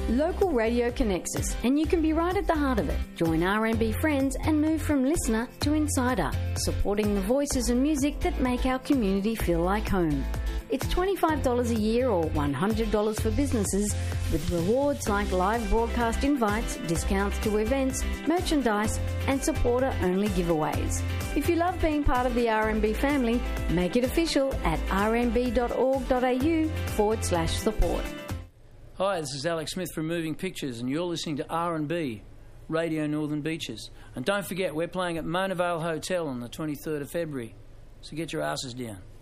Local radio connects us, and you can be right at the heart of it. Join RMB Friends and move from listener to insider, supporting the voices and music that make our community feel like home. It's $25 a year or $100 for businesses, with rewards like live broadcast invites, discounts to events, merchandise, and supporter-only giveaways. If you love being part of the RMB family, make it official at rmb.org.au/support. Hi, this is Alex Smith from Moving Pictures, and you're listening to R&B, Radio Northern Beaches. And don't forget, we're playing at Mona Vale Hotel on the 23rd of February, so get your asses down.